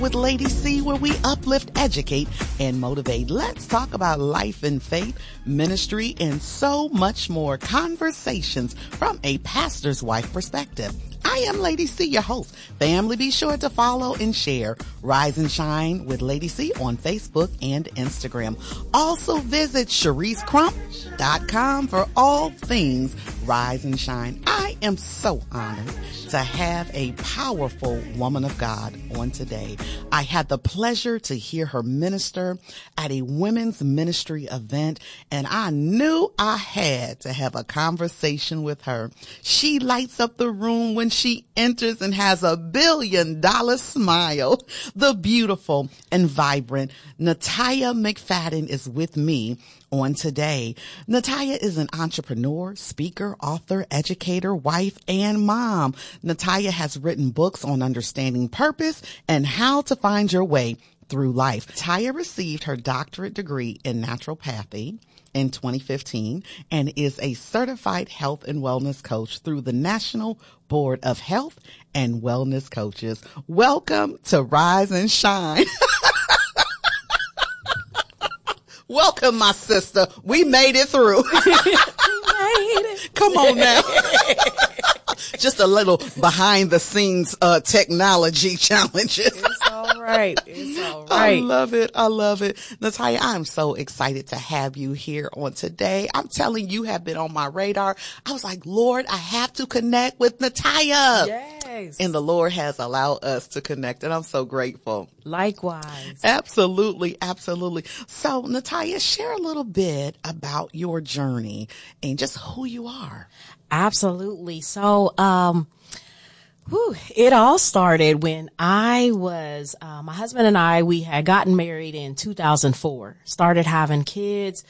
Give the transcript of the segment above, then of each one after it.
with Lady C, where we uplift, educate, and motivate. Let's talk about life and faith, ministry, and so much more. Conversations from a pastor's wife perspective. I am Lady C, your host. Family, be sure to follow and share Rise and Shine with Lady C on Facebook and Instagram. Also visit CheriseCrump.com for all things Rise and Shine. I am so honored to have a powerful woman of God on today. I had the pleasure to hear her minister at a women's ministry event, and I knew I had to have a conversation with her. She lights up the room when she enters and has a $1 billion smile. The beautiful and vibrant Nataya McFadden is with me on today. Nataya is an entrepreneur, speaker, author, educator, wife, and mom. Nataya has written books on understanding purpose and how to find your way through life. Nataya received her doctorate degree in naturopathy in 2015 and is a certified health and wellness coach through the National Board of Health and Wellness Coaches. Welcome to Rise and Shine. Welcome, my sister. We made it through. Come on now. Just a little behind the scenes technology challenges. It's all right. It's all right. I love it. I love it. Nataya, I'm so excited to have you here on today. I'm telling you, have been on my radar. I was like, Lord, I have to connect with Nataya. Yes. And the Lord has allowed us to connect, and I'm so grateful. Likewise. Absolutely. Absolutely. So, Nataya, share a little bit about your journey and just who you are. Absolutely. So, it all started when I was, my husband and I, we had gotten married in 2004, started having kids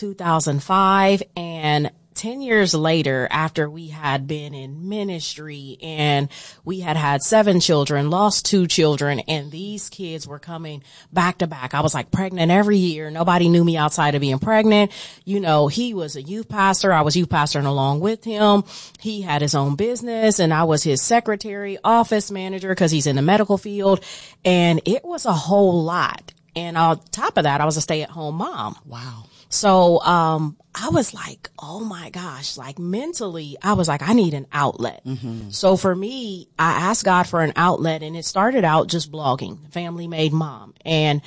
2005, and 10 years later, after we had been in ministry and we had had 7 children, lost 2 children, and these kids were coming back to back. I was like pregnant every year. Nobody knew me outside of being pregnant. You know, he was a youth pastor. I was youth pastoring along with him. He had his own business and I was his secretary, office manager, because he's in the medical field. And it was a whole lot. And on top of that, I was a stay-at-home mom. Wow. So, I was like, oh my gosh, like mentally, I was like, I need an outlet. Mm-hmm. So for me, I asked God for an outlet, and it started out just blogging, Family Made Mom. And,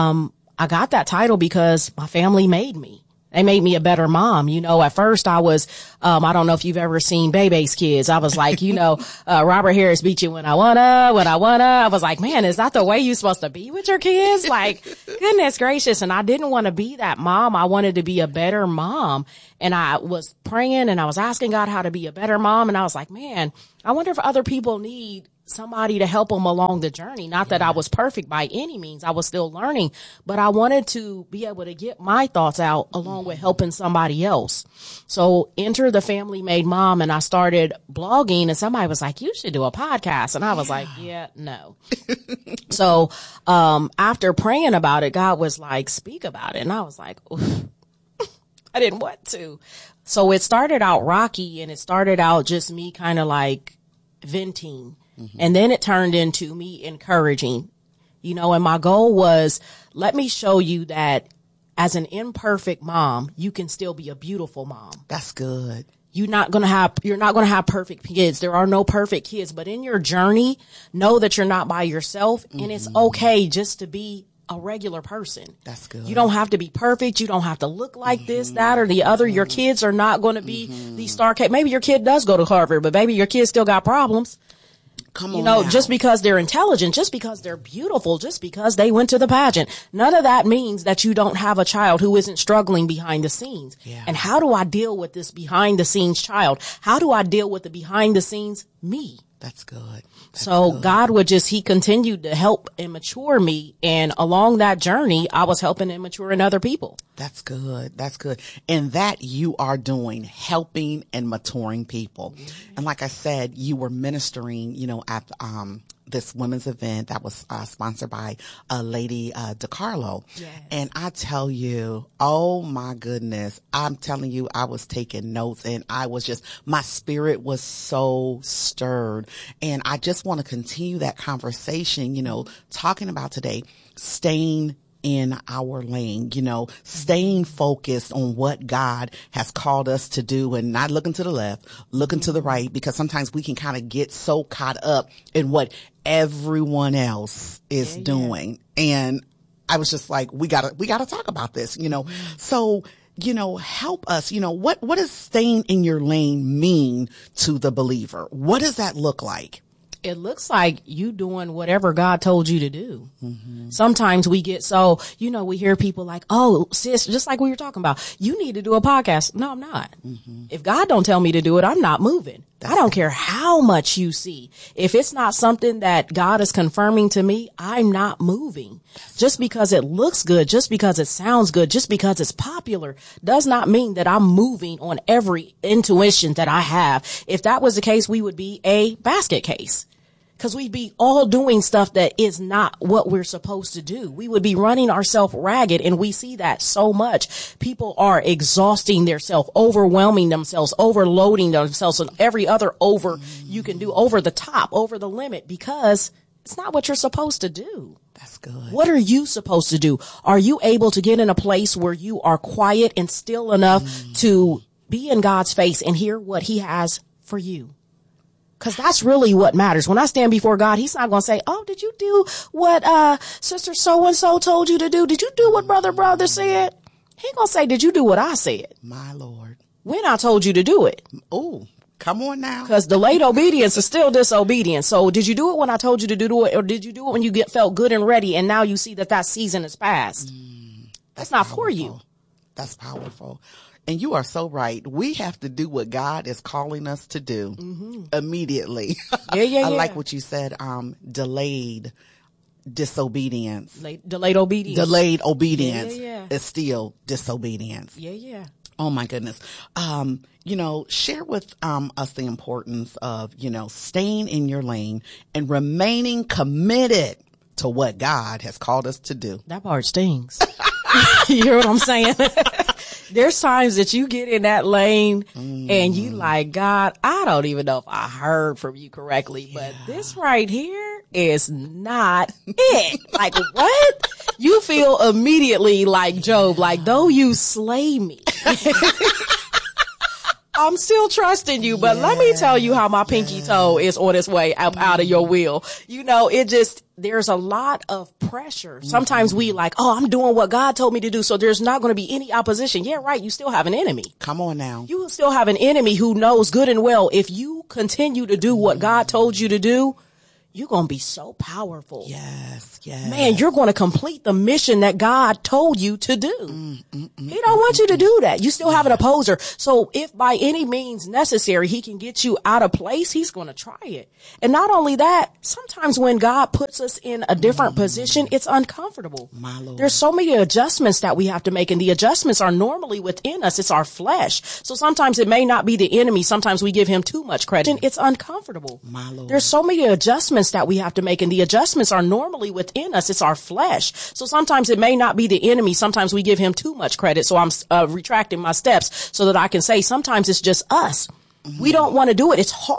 I got that title because my family made me. They made me a better mom. You know, at first I was, I don't know if you've ever seen Bebe's Kids. I was like, you know, Robert Harris beat you when I wanna. I was like, man, is that the way you're supposed to be with your kids? Like, goodness gracious. And I didn't want to be that mom. I wanted to be a better mom. And I was praying and I was asking God how to be a better mom. And I was like, man, I wonder if other people need somebody to help them along the journey. Not that I was perfect by any means. I was still learning, but I wanted to be able to get my thoughts out along with helping somebody else. So enter the Family Made Mom, and I started blogging, and somebody was like, you should do a podcast. And I was like, yeah, no. So, after praying about it, God was like, speak about it. And I was like, oof. I didn't want to. So it started out rocky, and it started out just me kind of like venting. Mm-hmm. And then it turned into me encouraging, you know, and my goal was, let me show you that as an imperfect mom, you can still be a beautiful mom. That's good. You're not going to have perfect kids. There are no perfect kids, but in your journey, know that you're not by yourself. Mm-hmm. And it's okay just to be a regular person. That's good. You don't have to be perfect. You don't have to look like this, that, or the other. Your kids are not going to be these star kids. Maybe your kid does go to Harvard, but maybe your kid still got problems. Come on, you know, now. Just because they're intelligent, just because they're beautiful, just because they went to the pageant, none of that means that you don't have a child who isn't struggling behind the scenes. Yeah. And how do I deal with this behind the scenes child? How do I deal with the behind the scenes me? That's good. So God would he continued to help and mature me. And along that journey, I was helping and maturing other people. That's good. That's good. And that you are doing, helping and maturing people. Mm-hmm. And like I said, you were ministering, you know, at this women's event that was sponsored by Lady DeCarlo. Yes. And I tell you, oh my goodness, I'm telling you, I was taking notes and I was just, my spirit was so stirred. And I just want to continue that conversation, you know, talking about today, staying in our lane, you know, staying focused on what God has called us to do and not looking to the left, looking to the right, because sometimes we can kind of get so caught up in what everyone else is doing. And I was just like, we gotta talk about this, you know. So, you know, help us, you know, what does staying in your lane mean to the believer? What does that look like? It looks like you doing whatever God told you to do. Sometimes we get so, you know, we hear people like, oh, sis, just like we were talking about, you need to do a podcast. No, I'm not. If God don't tell me to do it, I'm not moving. I don't care how much you see. If it's not something that God is confirming to me, I'm not moving. Just because it looks good, just because it sounds good, just because it's popular does not mean that I'm moving on every intuition that I have. If that was the case, we would be a basket case. Because we'd be all doing stuff that is not what we're supposed to do. We would be running ourselves ragged, and we see that so much. People are exhausting themselves, overwhelming themselves, overloading themselves, and every other over you can do, over the top, over the limit, because it's not what you're supposed to do. That's good. What are you supposed to do? Are you able to get in a place where you are quiet and still enough to be in God's face and hear what he has for you? Because that's really what matters. When I stand before God, he's not going to say, oh, did you do what sister so-and-so told you to do? Did you do what brother said? He going to say, did you do what I said? My Lord. When I told you to do it. Oh, come on now. Because delayed obedience is still disobedience. So did you do it when I told you to do it? Or did you do it when you felt good and ready and now you see that season is past? That's not powerful. For you. That's powerful. And you are so right. We have to do what God is calling us to do immediately. Yeah. I like what you said. Delayed disobedience. Delayed obedience. Delayed obedience Yeah. is still disobedience. Yeah. Oh my goodness. You know, share with us the importance of, you know, staying in your lane and remaining committed to what God has called us to do. That part stings. You hear what I'm saying? There's times that you get in that lane and you like, God, I don't even know if I heard from you correctly, but this right here is not it. Like, what? You feel immediately like Job, like, though you slay me, I'm still trusting you, but let me tell you how my pinky toe is on its way out of your will. You know, there's a lot of pressure. Sometimes we like, oh, I'm doing what God told me to do, so there's not going to be any opposition. Yeah, right. You still have an enemy. Come on now. You still have an enemy who knows good and well, if you continue to do what God told you to do, you're going to be so powerful. Yes. Man, you're going to complete the mission that God told you to do. He don't want you to do that. You still have an opposer. So if by any means necessary, he can get you out of place, he's going to try it. And not only that, sometimes when God puts us in a different position, it's uncomfortable. My Lord. There's so many adjustments that we have to make, and the adjustments are normally within us. It's our flesh. So sometimes it may not be the enemy. Sometimes we give him too much credit. It's uncomfortable. My Lord. There's so many adjustments that we have to make, and the adjustments are normally within us. It's our flesh. So sometimes it may not be the enemy. Sometimes we give him too much credit. So I'm retracting my steps so that I can say sometimes it's just us. We don't want to do it. It's hard.